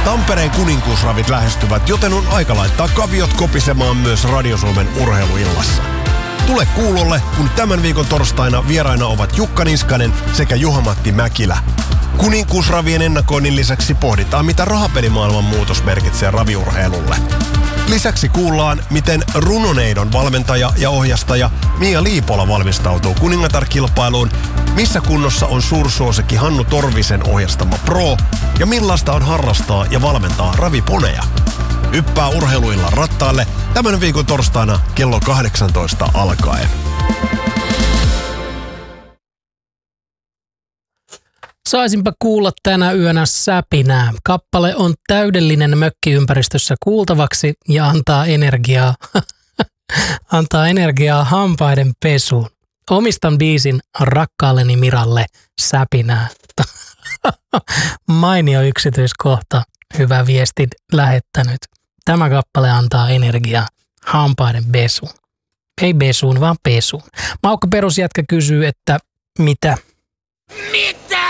Tampereen kuninkuusravit lähestyvät, joten on aika laittaa kaviot kopisemaan myös Radio Suomen urheiluillassa. Tule kuulolle, kun tämän viikon torstaina vieraina ovat Jukka Niskanen sekä Juha-Matti Mäkilä. Kuninkuusravien ennakoinnin lisäksi pohditaan, mitä rahapelimaailman muutos merkitsee raviurheilulle. Lisäksi kuullaan, miten Runoneidon valmentaja ja ohjastaja Mia Liipola valmistautuu kuningatar-kilpailuun, missä kunnossa on suursuosikki Hannu Torvisen ohjastama Pro ja millaista on harrastaa ja valmentaa raviponeja. Hyppää urheiluillan rattaalle tämän viikon torstaina kello 18 alkaen. Saisinpa kuulla tänä yönä säpinää. Kappale on täydellinen mökkiympäristössä kuultavaksi ja antaa energiaa hampaiden pesuun. Omistan biisin rakkaalleni Miralle säpinää. Mainio yksityiskohta, hyvä viestin lähettänyt. Tämä kappale antaa energiaa hampaiden pesuun. Ei pesuun, vaan pesuun. Maukka perusjätkä kysyy, että mitä? Mitä?